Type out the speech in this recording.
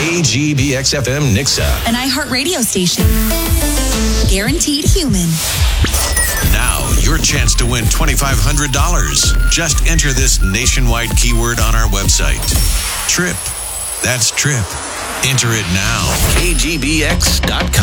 KGBX-FM Nixa. An iHeartRadio station. Guaranteed human. Now, your chance to win $2,500. Just enter this nationwide keyword on our website. TRIP. That's TRIP. Enter it now. KGBX.com.